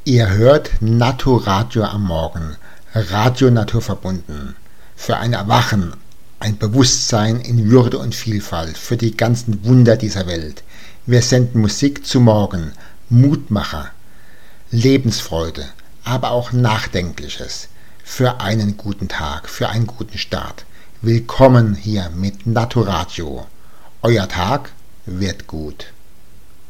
Ihr hört Naturradio am Morgen, Radio naturverbunden. Für ein Erwachen, ein Bewusstsein in Würde und Vielfalt, für die ganzen Wunder dieser Welt. Wir senden Musik zu Morgen, Mutmacher, Lebensfreude, aber auch Nachdenkliches. Für einen guten Tag, für einen guten Start. Willkommen hier mit Naturradio. Euer Tag wird gut.